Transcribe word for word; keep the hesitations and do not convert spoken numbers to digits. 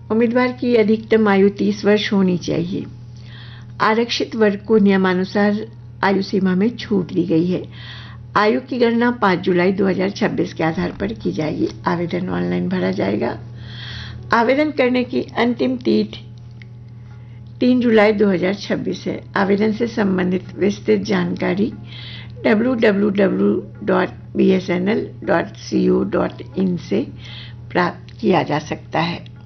उम्मीदवार की अधिकतम आयु तीस वर्ष होनी चाहिए। आरक्षित वर्ग को नियमानुसार आयु सीमा में छूट दी गई है। आयु की गणना पाँच जुलाई दो हज़ार छब्बीस के आधार पर की जाएगी। आवेदन ऑनलाइन भरा जाएगा। आवेदन करने की अंतिम तिथि तीन जुलाई दो हज़ार छब्बीस है। आवेदन से संबंधित विस्तृत जानकारी W W W dot B S N L dot C O dot in से प्राप्त किया जा सकता है।